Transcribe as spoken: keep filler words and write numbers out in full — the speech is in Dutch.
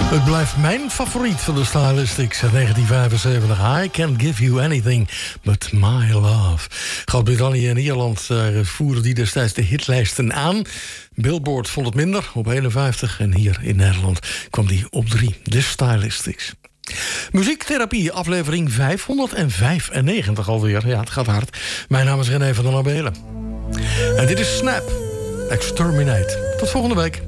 Het blijft mijn favoriet van de Stylistics uit negentien vijfenzeventig. I Can't Give You Anything But My Love. Groot-Brittannië en Ierland uh, voeren die destijds de hitlijsten aan. Billboard vond het minder, op eenenvijftig. En hier in Nederland kwam die op drie. De Stylistics. Muziektherapie, aflevering vijfhonderdvijfennegentig alweer. Ja, het gaat hard. Mijn naam is René van der Nabelen. En dit is Snap, Exterminate. Tot volgende week.